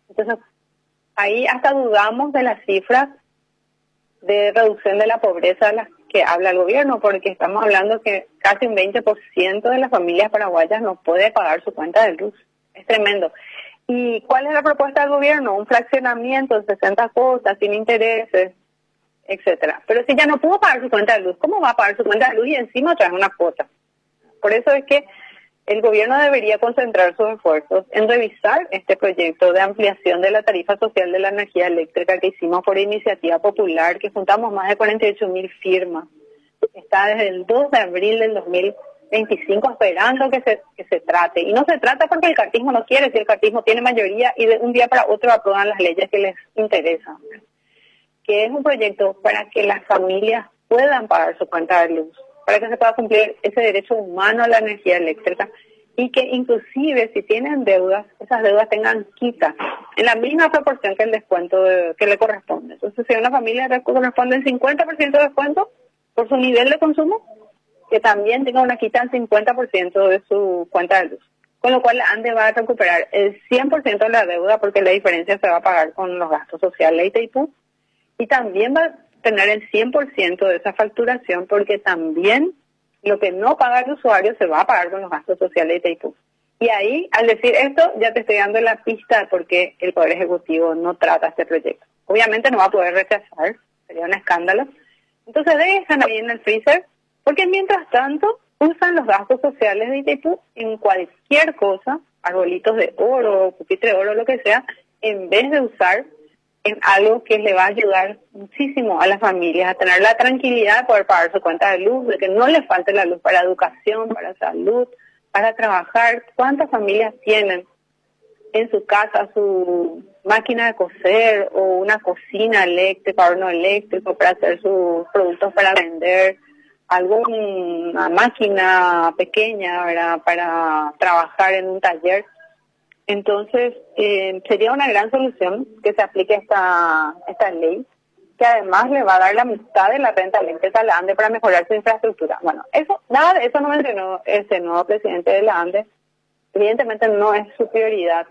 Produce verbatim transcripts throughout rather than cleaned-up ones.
Entonces, ahí hasta dudamos de las cifras de reducción de la pobreza de las que habla el gobierno, porque estamos hablando que casi un veinte por ciento de las familias paraguayas no puede pagar su cuenta de luz. Es tremendo. ¿Y cuál es la propuesta del gobierno? Un fraccionamiento de sesenta cuotas, sin intereses, etcétera. Pero si ya no pudo pagar su cuenta de luz, ¿cómo va a pagar su cuenta de luz y encima trae una cuota? Por eso es que el gobierno debería concentrar sus esfuerzos en revisar este proyecto de ampliación de la tarifa social de la energía eléctrica que hicimos por iniciativa popular, que juntamos más de cuarenta y ocho mil firmas. Está desde el dos de abril del dos mil veinticinco esperando que se, que se trate. Y no se trata porque el cartismo no quiere, si el cartismo tiene mayoría y de un día para otro aprueban las leyes que les interesan. Que es un proyecto para que las familias puedan pagar su cuenta de luz, para que se pueda cumplir ese derecho humano a la energía eléctrica y que inclusive si tienen deudas, esas deudas tengan quita en la misma proporción que el descuento de, que le corresponde. Entonces, si a una familia le corresponde el cincuenta por ciento de descuento por su nivel de consumo, que también tenga una quita del cincuenta por ciento de su cuenta de luz. Con lo cual la ANDE va a recuperar el cien por ciento de la deuda porque la diferencia se va a pagar con los gastos sociales de Itaipú y también va a tener el cien por ciento de esa facturación porque también lo que no paga el usuario se va a pagar con los gastos sociales de Itaipú. Y ahí, al decir esto, ya te estoy dando la pista de por qué el Poder Ejecutivo no trata este proyecto. Obviamente no va a poder rechazar, sería un escándalo. Entonces dejan ahí en el freezer, porque mientras tanto usan los gastos sociales de Itaipú en cualquier cosa, arbolitos de oro, pupitre de oro, lo que sea, en vez de usar en algo que le va a ayudar muchísimo a las familias a tener la tranquilidad de poder pagar su cuenta de luz, de que no les falte la luz para educación, para salud, para trabajar. ¿Cuántas familias tienen en su casa su máquina de coser o una cocina eléctrica, horno eléctrico para hacer sus productos para vender, alguna máquina pequeña, ¿verdad?, para trabajar en un taller? Entonces, eh, sería una gran solución que se aplique esta esta ley, que además le va a dar la mitad de la renta eléctrica a la ANDE para mejorar su infraestructura. Bueno, eso nada de eso no mencionó ese nuevo presidente de la ANDE. Evidentemente no es su prioridad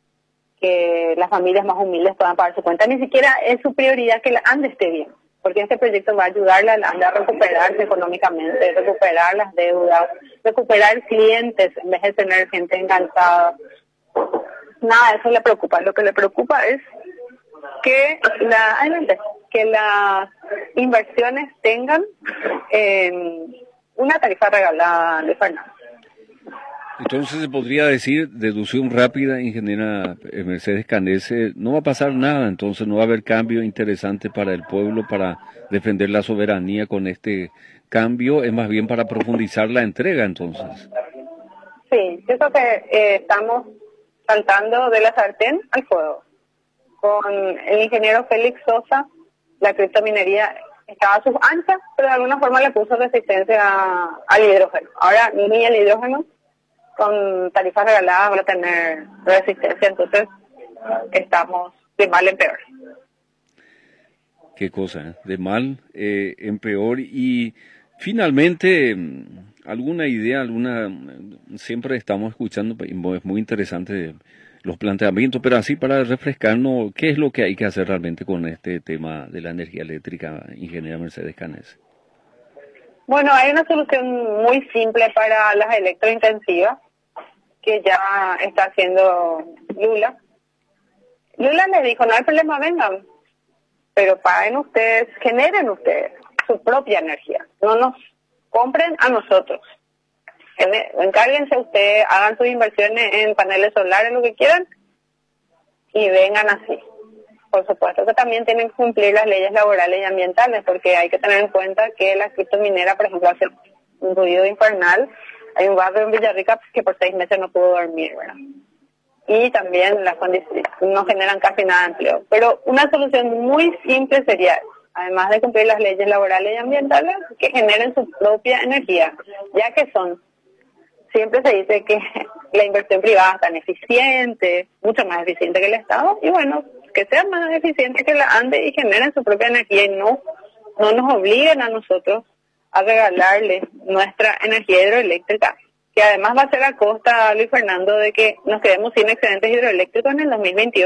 que las familias más humildes puedan pagar su cuenta, ni siquiera es su prioridad que la ANDE esté bien, porque este proyecto va a ayudarle a la ANDE a recuperarse económicamente, recuperar las deudas, recuperar clientes en vez de tener gente enganchada. Nada, eso le preocupa. Lo que le preocupa es que la que las inversiones tengan eh, una tarifa regalada de Fernando. Entonces se podría decir, deducción rápida, ingeniera Mercedes Canese, no va a pasar nada, entonces no va a haber cambio interesante para el pueblo, para defender la soberanía con este cambio, es más bien para profundizar la entrega entonces. Sí, yo creo que eh, estamos saltando de la sartén al fuego. Con el ingeniero Félix Sosa, la criptominería estaba a sus anchas, pero de alguna forma le puso resistencia al hidrógeno. Ahora ni el hidrógeno con tarifas regaladas va a tener resistencia, entonces estamos de mal en peor. Qué cosa, ¿eh? De mal eh, en peor. Y finalmente, alguna idea, alguna, siempre estamos escuchando, es muy interesante los planteamientos, pero así para refrescarnos, ¿qué es lo que hay que hacer realmente con este tema de la energía eléctrica, ingeniera Mercedes Canese? Bueno, hay una solución muy simple para las electrointensivas que ya está haciendo Lula. Lula le dijo, no hay problema, vengan, pero paguen ustedes, generen ustedes su propia energía, no nos compren a nosotros. Encárguense ustedes, hagan sus inversiones en paneles solares, lo que quieran, y vengan así. Por supuesto que también tienen que cumplir las leyes laborales y ambientales, porque hay que tener en cuenta que la criptominera, por ejemplo, hace un ruido infernal. Hay un barrio en Villarrica que por seis meses no pudo dormir, ¿verdad? Y también las condiciones no generan casi nada de empleo. Pero una solución muy simple sería, además de cumplir las leyes laborales y ambientales, que generen su propia energía, ya que son, siempre se dice que la inversión privada es tan eficiente, mucho más eficiente que el Estado, y bueno, que sean más eficientes que la ANDE y generen su propia energía y no, no nos obliguen a nosotros a regalarles nuestra energía hidroeléctrica, que además va a ser a costa, Luis Fernando, de que nos quedemos sin excedentes hidroeléctricos en el dos mil veintiocho.